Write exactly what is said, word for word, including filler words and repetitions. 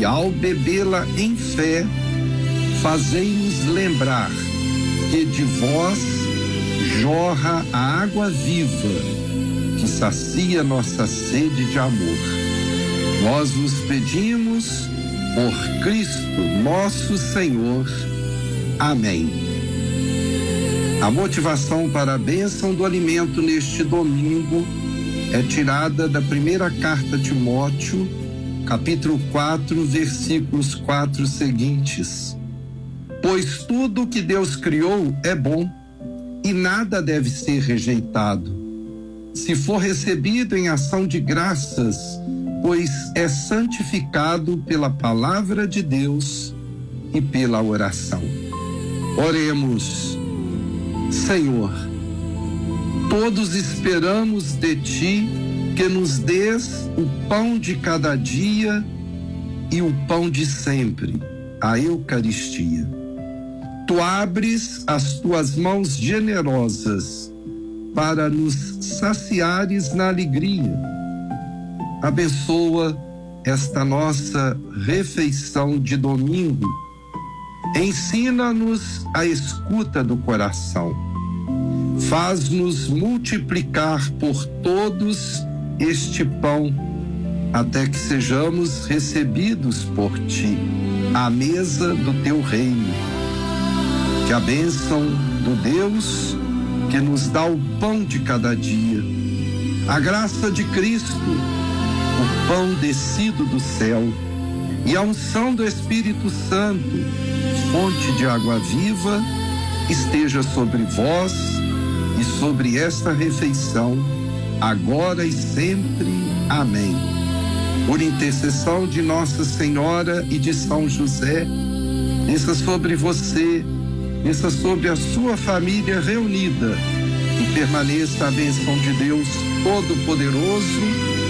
ao bebê-la em fé, fazei-nos lembrar que de vós jorra a água viva que sacia nossa sede de amor. Nós vos pedimos por Cristo nosso Senhor. Amém. A motivação para a bênção do alimento neste domingo é tirada da primeira carta a Timóteo, capítulo quatro, versículos quatro seguintes. Pois tudo que Deus criou é bom e nada deve ser rejeitado, se for recebido em ação de graças, pois é santificado pela palavra de Deus e pela oração. Oremos. Senhor, todos esperamos de Ti que nos dês o pão de cada dia e o pão de sempre, a Eucaristia. Tu abres as Tuas mãos generosas para nos saciares na alegria. Abençoa esta nossa refeição de domingo. Ensina-nos a escuta do coração. Faz-nos multiplicar por todos este pão, até que sejamos recebidos por Ti à mesa do Teu reino. Que a bênção do Deus que nos dá o pão de cada dia, a graça de Cristo, o pão descido do céu, e a unção do Espírito Santo, fonte de água viva, esteja sobre vós e sobre esta refeição, agora e sempre. Amém. Por intercessão de Nossa Senhora e de São José, desça sobre você, desça sobre a sua família reunida, e permaneça a bênção de Deus Todo-Poderoso,